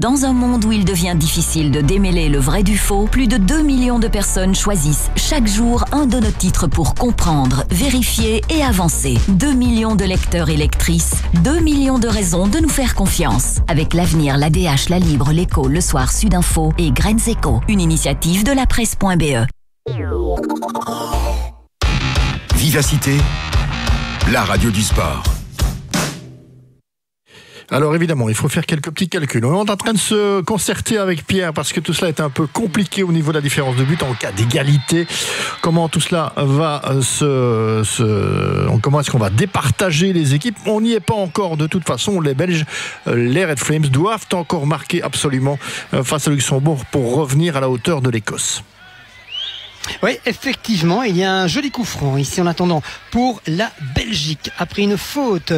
Dans un monde où il devient difficile de démêler le vrai du faux, plus de 2 millions de personnes choisissent chaque jour un de nos titres pour comprendre, vérifier et avancer. 2 millions de lecteurs et lectrices, 2 millions de raisons de nous faire confiance. Avec l'Avenir, l'ADH, La Libre, l'Écho, Le Soir, Sudinfo et Graines Éco, une initiative de la presse.be. Vivacité, la radio du sport. Alors évidemment, il faut faire quelques petits calculs. On est en train de se concerter avec Pierre parce que tout cela est un peu compliqué au niveau de la différence de but en cas d'égalité. Comment tout cela va comment est-ce qu'on va départager les équipes? On n'y est pas encore de toute façon. Les Belges, les Red Flames doivent encore marquer absolument face à Luxembourg pour revenir à la hauteur de l'Écosse. Oui, effectivement, il y a un joli coup franc ici en attendant pour la Belgique après une faute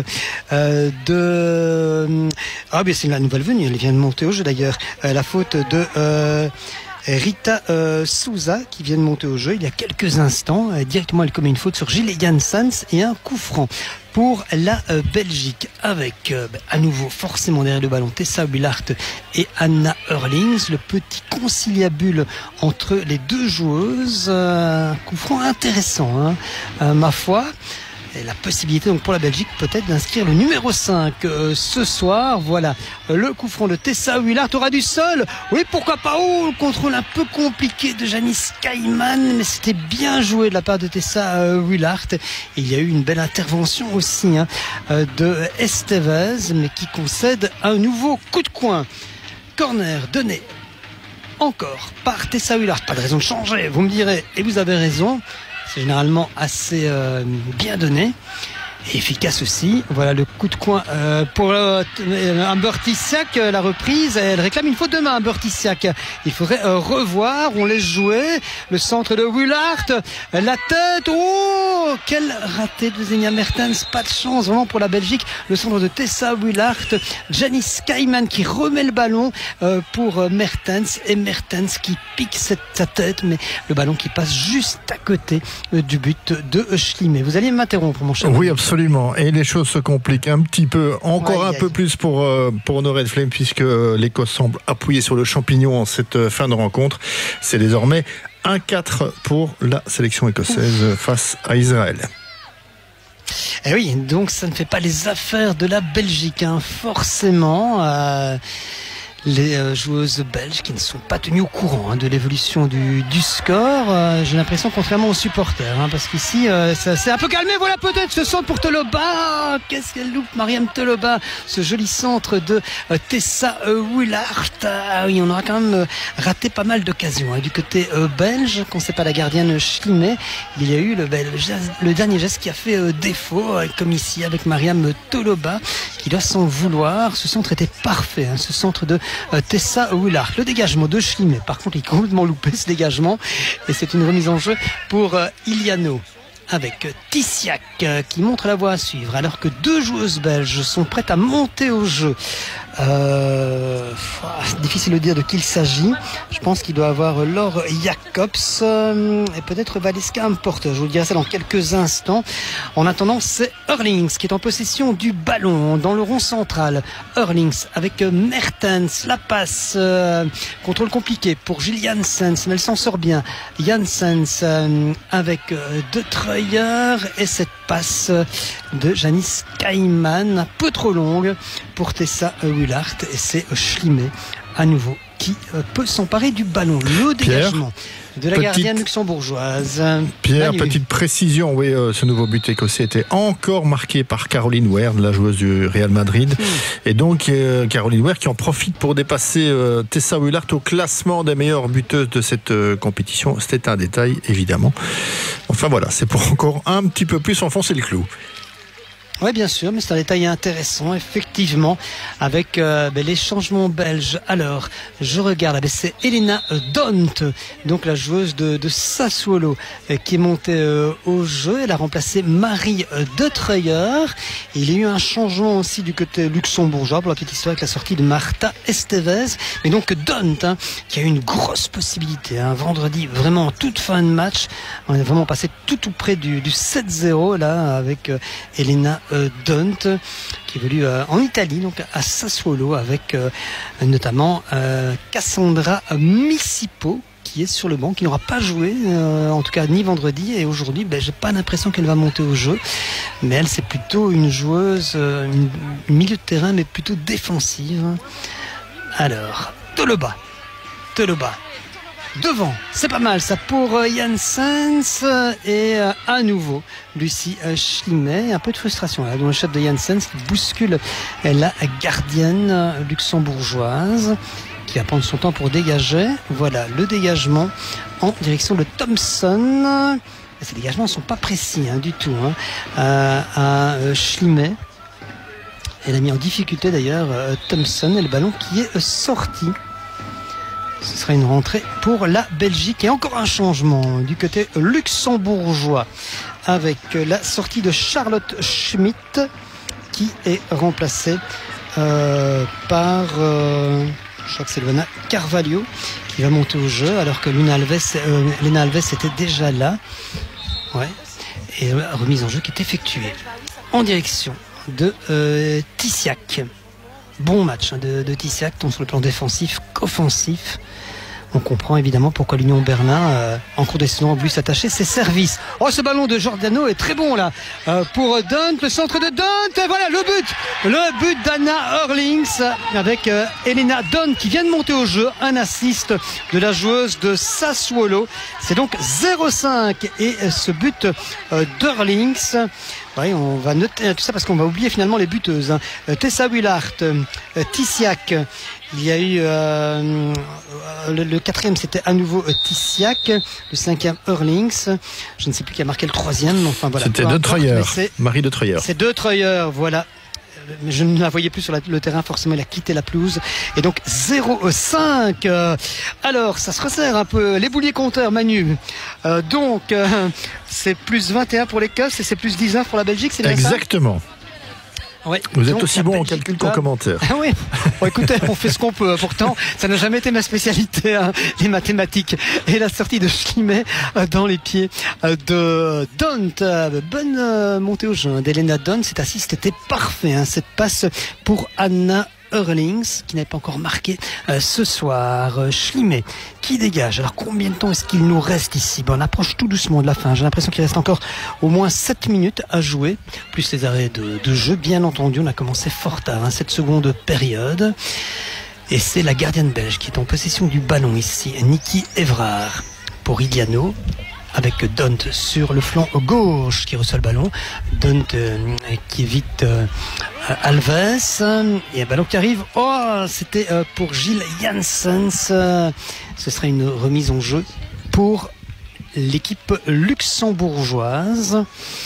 de... Ah bien c'est la nouvelle venue, elle vient de monter au jeu d'ailleurs. La faute de... Rita Souza qui vient de monter au jeu il y a quelques instants. Directement elle commet une faute sur Gilles Janssens et un coup franc pour la Belgique avec à nouveau forcément derrière le ballon Tessa Willaert et Anna Hurlings. Le petit conciliabule entre les deux joueuses. Un coup franc intéressant ma foi. Et la possibilité donc pour la Belgique peut-être d'inscrire le numéro 5 ce soir. Voilà le coup franc de Tessa Willaert aura du sol. Oui, pourquoi pas. Le contrôle un peu compliqué de Janice Kaiman, mais c'était bien joué de la part de Tessa Willaert. Et il y a eu une belle intervention aussi de Estevez, mais qui concède un nouveau coup de coin. Corner donné encore par Tessa Willaert. Pas de raison de changer, vous me direz, et vous avez raison. C'est généralement assez bien donné et efficace aussi. Voilà le coup de coin pour Amber Tissiak, la reprise. Elle réclame une faute de main, Amber Tissiak. Il faudrait revoir. On laisse jouer. Le centre de Willaert. La tête. Oh, quel raté de Xenia Mertens. Pas de chance vraiment pour la Belgique. Le centre de Tessa Willaert. Janice Kaiman qui remet le ballon pour Mertens. Et Mertens qui pique sa tête. Mais le ballon qui passe juste à côté du but de Schliemet. Vous alliez m'interrompre, mon cher. Oui, absolument. Et les choses se compliquent un petit peu, encore un peu plus pour nos Red Flames, puisque l'Écosse semble appuyée sur le champignon en cette fin de rencontre. C'est désormais 1-4 pour la sélection écossaise face à Israël. Et oui, donc ça ne fait pas les affaires de la Belgique, forcément. Les joueuses belges qui ne sont pas tenues au courant de l'évolution du score. J'ai l'impression, contrairement aux supporters, parce qu'ici ça s'est un peu calmé. Voilà peut-être ce centre pour Toloba. Qu'est-ce qu'elle loupe, Mariam Toloba, ce joli centre de Tessa Willaert. Oui, on aura quand même raté pas mal d'occasions du côté belge. Quand c'est pas la gardienne Schliemet, il y a eu le dernier geste qui a fait défaut, comme ici avec Mariam Toloba, qui doit s'en vouloir. Ce centre était parfait, ce centre de Tessa Willaert. Le dégagement de Schliemet, par contre, il est complètement loupé ce dégagement, et c'est une remise en jeu pour Iliano avec Tissiak qui montre la voie à suivre alors que deux joueuses belges sont prêtes à monter au jeu. Difficile de dire de qui il s'agit. Je pense qu'il doit avoir Laure Jacobs et peut-être Valeska Importe. Je vous dirai ça dans quelques instants. En attendant, c'est Hurlings qui est en possession du ballon dans le rond central. Hurlings avec Mertens, la passe, contrôle compliqué pour Gilles Janssens, mais elle s'en sort bien. Janssens avec De Treuer et cette passe de Janice Kaiman un peu trop longue pour Tessa Willaert, et c'est Schliemet à nouveau qui peut s'emparer du ballon. Le dégagement de la gardienne luxembourgeoise. Pierre, Manu. petite précision, oui, ce nouveau but écossais était encore marqué par Caroline Ware, la joueuse du Real Madrid. Et donc, Caroline Ware qui en profite pour dépasser Tessa Willaert au classement des meilleures buteuses de cette compétition. C'était un détail, évidemment. Enfin voilà, c'est pour encore un petit peu plus enfoncer le clou. Oui, bien sûr, mais c'est un détail intéressant, effectivement, avec les changements belges. Alors, je regarde, c'est Elena Dont, donc la joueuse de Sassuolo, qui est montée au jeu. Elle a remplacé Marie De Treuer. Il y a eu un changement aussi du côté luxembourgeois pour la petite histoire avec la sortie de Marta Estevez. Mais donc Dont, qui a eu une grosse possibilité, vendredi, vraiment en toute fin de match. On est vraiment passé tout près du 7-0 là avec Elena Daunt, qui évolue en Italie, donc à Sassuolo, avec notamment Cassandra Missipo, qui est sur le banc, qui n'aura pas joué, en tout cas ni vendredi, et aujourd'hui, j'ai pas l'impression qu'elle va monter au jeu, mais elle, c'est plutôt une joueuse, une milieu de terrain, mais plutôt défensive. Alors, Toloba, devant, c'est pas mal ça pour Janssens, et à nouveau Lucie Schlimet. Un peu de frustration là dans le chef de Janssens qui bouscule la gardienne luxembourgeoise, qui va prendre son temps pour dégager. Voilà le dégagement en direction de Thompson. Ces dégagements ne sont pas précis du tout à Schlimet. Elle a mis en difficulté d'ailleurs Thompson, et le ballon qui est sorti. Ce sera une rentrée pour la Belgique, et encore un changement du côté luxembourgeois avec la sortie de Charlotte Schmidt qui est remplacée par je crois que c'est Lena Carvalho qui va monter au jeu, alors que Lena Alves était déjà là. Ouais. Et remise en jeu qui est effectuée en direction de Tissiak. Bon match de Tissiak, tant sur le plan défensif qu'offensif. On comprend évidemment pourquoi l'Union Berlin, en cours de saison, a voulu s'attacher ses services. Oh, ce ballon de Giordano est très bon là pour Daunt, le centre de Daunt, et voilà le but d'Anna Hurlings avec Elena Daunt qui vient de monter au jeu, un assist de la joueuse de Sassuolo. C'est donc 0-5, et ce but d'Hurlings. Oui, on va noter tout ça parce qu'on va oublier finalement les buteuses. Tessa Willart, Tissiak. Il y a eu le quatrième, c'était à nouveau Tissiak. Le cinquième, Hurlings. Je ne sais plus qui a marqué le troisième. Enfin voilà. C'était De Troyer, Marie De Troyer. C'est De Troyer, voilà. Je ne la voyais plus sur le terrain, forcément elle a quitté la pelouse, et donc 0-5. Alors ça se resserre un peu les bouliers compteurs, Manu. Donc c'est plus 21 pour les Cufs et c'est plus 19 pour la Belgique, c'est bien ça ? Exactement. Ouais. Vous êtes aussi bon en calcul qu'en commentaire. Ah oui. Bon, écoutez, on fait ce qu'on peut. Pourtant, ça n'a jamais été ma spécialité, les mathématiques. Et la sortie de Schlimet dans les pieds de Daunt. Bonne montée au jeu d'Elena Daunt. Cet assist était parfait. Cette passe pour Anna Hurlings, qui n'avait pas encore marqué ce soir. Schlimet qui dégage. Alors combien de temps est-ce qu'il nous reste ici? On approche tout doucement de la fin. J'ai l'impression qu'il reste encore au moins 7 minutes à jouer, plus les arrêts de jeu. Bien entendu, on a commencé fort tard, cette seconde période. Et c'est la gardienne belge qui est en possession du ballon ici, Niki Evrard, pour Iliano, avec Daunt sur le flanc gauche qui reçoit le ballon. Daunt qui évite Alves, et un ballon qui arrive. Oh, c'était pour Gilles Janssens. Ce sera une remise en jeu pour l'équipe luxembourgeoise,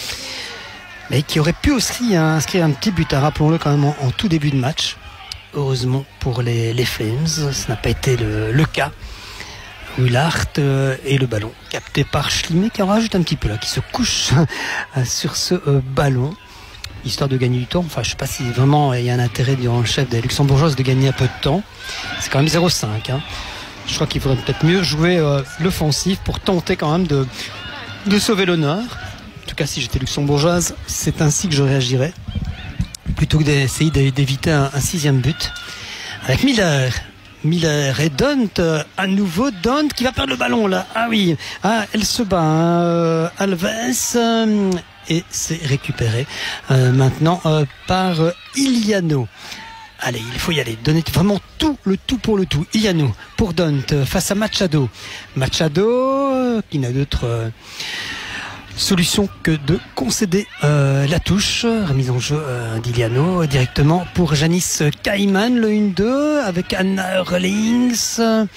mais qui aurait pu aussi inscrire un petit but, rappelons-le quand même en tout début de match. Heureusement pour les Flames, ça n'a pas été le cas. Willart et le ballon capté par Schlimet qui en rajoute un petit peu là, qui se couche sur ce ballon, histoire de gagner du temps. Enfin, je ne sais pas si vraiment il y a un intérêt durant le chef des luxembourgeoises de gagner un peu de temps. C'est quand même 0-5. Je crois qu'il faudrait peut-être mieux jouer l'offensif pour tenter quand même de sauver l'honneur. En tout cas, si j'étais luxembourgeoise, c'est ainsi que je réagirais, plutôt que d'essayer d'éviter un sixième but. Avec Miller et Daunt, à nouveau Daunt qui va perdre le ballon là. Ah oui, elle se bat, Alves, et c'est récupéré maintenant par Iliano. Allez, il faut y aller, donner vraiment tout, le tout pour le tout. Iliano pour Daunt face à Machado. Machado qui n'a d'autre solution que de concéder la touche. Remise en jeu d'Iliano directement pour Janice Kaiman, le 1-2 avec Anna Hurlings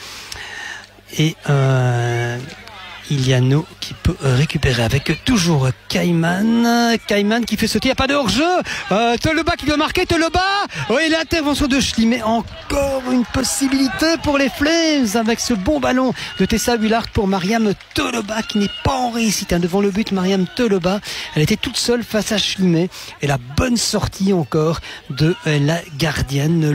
et Iliano qui peut récupérer avec toujours Kaiman qui fait sauter, il n'y a pas de hors-jeu. Toloba qui doit marquer, Toloba. Oui, l'intervention de Schlimet, encore une possibilité pour les Flames avec ce bon ballon de Tessa Willart pour Mariam Toloba qui n'est pas en réussite devant le but. Mariam Toloba, elle était toute seule face à Schlimet, et la bonne sortie encore de la gardienne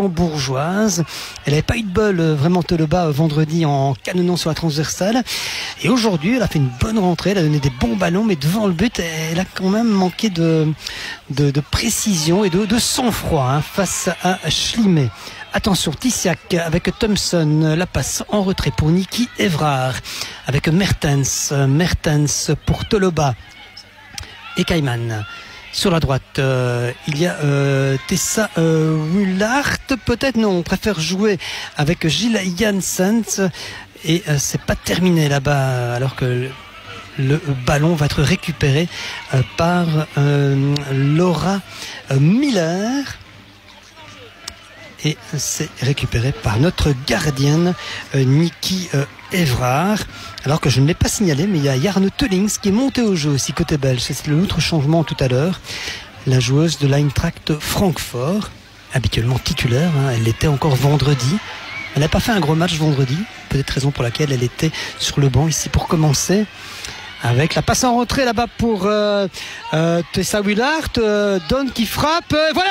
luxembourgeoise. Elle n'avait pas eu de bol vraiment Toloba vendredi en canonnant sur la transversale. Et aujourd'hui, elle a fait une bonne rentrée, elle a donné des bons ballons, mais devant le but, elle a quand même manqué de précision et de sang-froid face à Schlimet. Attention, Tissiak avec Thompson, la passe en retrait pour Niki Evrard, avec Mertens pour Toloba et Kaiman. Sur la droite, il y a Tessa Willard, peut-être non, on préfère jouer avec Gilles Janssens et c'est pas terminé là-bas alors que le ballon va être récupéré par Laura Miller. Et c'est récupéré par notre gardienne Niki Evrard. Alors que je ne l'ai pas signalé, mais il y a Jarno Tullings qui est monté au jeu aussi côté belge. C'est l'autre changement tout à l'heure. La joueuse de l'Eintracht Francfort, habituellement titulaire, elle l'était encore vendredi. Elle n'a pas fait un gros match vendredi, peut-être raison pour laquelle elle était sur le banc ici pour commencer. Avec la passe en retrait là-bas pour Tessa Willard, Don qui frappe, voilà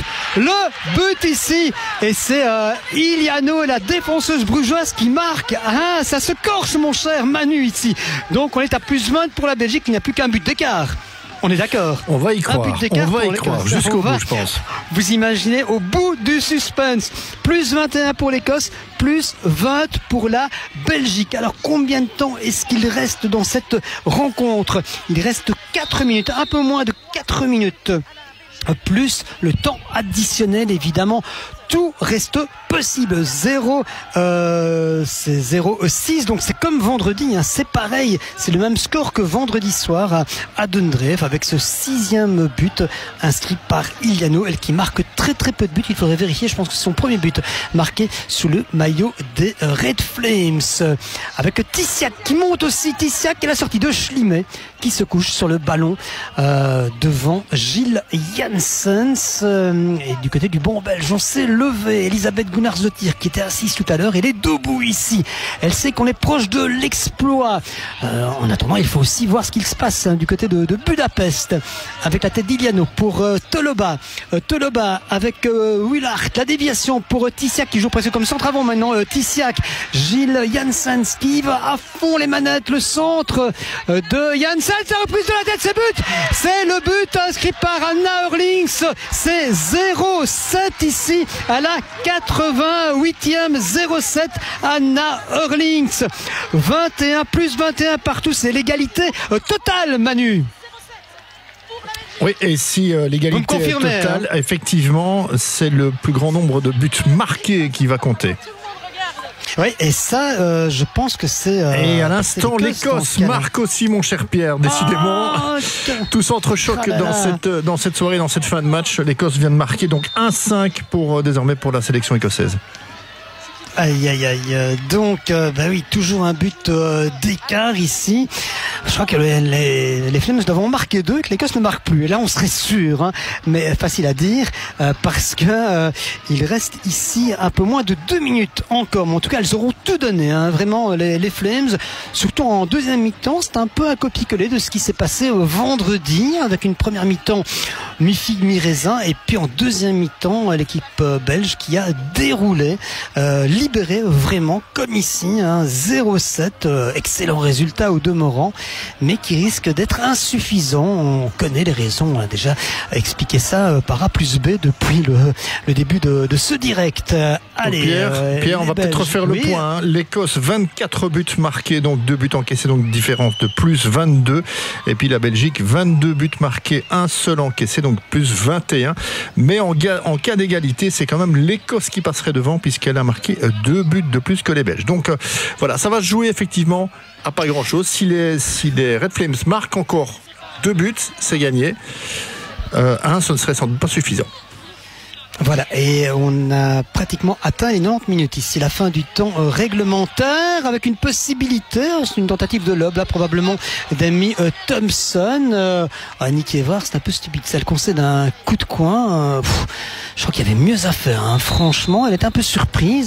le but ici, et c'est Iliano, la défenseuse brugeoise qui marque. Ça se corse mon cher Manu ici, donc on est à plus 20 pour la Belgique, il n'y a plus qu'un but d'écart. On est d'accord. On va y croire. Jusqu'au bout, je pense. Vous imaginez, au bout du suspense. Plus 21 pour l'Écosse, plus 20 pour la Belgique. Alors, combien de temps est-ce qu'il reste dans cette rencontre? Il reste 4 minutes, un peu moins de 4 minutes. Plus le temps additionnel, évidemment. Tout reste possible. 0, c'est 0-6, donc c'est comme vendredi, c'est pareil, c'est le même score que vendredi soir à Dundreef, avec ce 6e but inscrit par Iliano, elle qui marque très très peu de buts, il faudrait vérifier, je pense que c'est son premier but marqué sous le maillot des Red Flames, avec Tissiak qui monte aussi, Tissiak et la sortie de Schlimet qui se couche sur le ballon devant Gilles Janssens, et du côté du banc belge on s'est levé, Elisabeth Gunnarsdottir qui était assise tout à l'heure, elle est debout ici, elle sait qu'on est proche de l'exploit. En attendant, il faut aussi voir ce qu'il se passe du côté de Budapest, avec la tête d'Iliano pour Toloba avec Willard, la déviation pour Tissiak qui joue presque comme centre avant maintenant, Tissiak, Gilles Janssens qui va à fond les manettes, le centre de Janssens, la reprise de la tête, c'est le but inscrit par Anna Hurlings, c'est 0-7 ici à la 88e, 0-7 Anna Hurlings, 21 plus 21 partout, c'est l'égalité totale, Manu. Oui, et si l'égalité est totale, effectivement, c'est le plus grand nombre de buts marqués qui va compter. Oui, et ça, je pense que c'est... et à l'instant, l'Écosse marque aussi, mon cher Pierre, décidément. Tout s'entrechoque dans cette soirée, dans cette fin de match. L'Écosse vient de marquer, donc 1-5 désormais pour la sélection écossaise. Aïe aïe aïe, donc oui, toujours un but d'écart ici. Je crois que les Flames doivent en marquer 2 et que l'Écosse ne marque plus, et là on serait sûr, mais facile à dire parce que il reste ici un peu moins de 2 minutes encore, mais en tout cas elles auront tout donné, vraiment les Flames, surtout en deuxième mi-temps. C'est un peu un copier-coller de ce qui s'est passé vendredi, avec une première mi-temps mi-figue mi-raisin, et puis en deuxième mi-temps l'équipe belge qui a déroulé, libéré vraiment comme ici, 0-7, excellent résultat au demeurant, mais qui risque d'être insuffisant. On connaît les raisons, on a déjà expliqué ça par A plus B depuis le début de ce direct. Allez, Pierre, on va peut-être refaire le point. L'Écosse, 24 buts marqués, donc 2 buts encaissés, donc différence de plus 22. Et puis la Belgique, 22 buts marqués, un seul encaissé, donc plus 21. Mais en cas d'égalité, c'est quand même l'Écosse qui passerait devant, puisqu'elle a marqué 2 buts de plus que les Belges. Donc voilà, ça va se jouer effectivement à pas grand chose. Si les Red Flames marquent encore 2 buts, c'est gagné. Ce ne serait sans doute pas suffisant. Voilà, et on a pratiquement atteint les 90 minutes ici, la fin du temps réglementaire, avec une possibilité, c'est une tentative de lob là probablement d'Amy Thompson. Niki Evrard, c'est un peu stupide, ça, elle concède un coup de coin. Je crois qu'il y avait mieux à faire, franchement, elle est un peu surprise.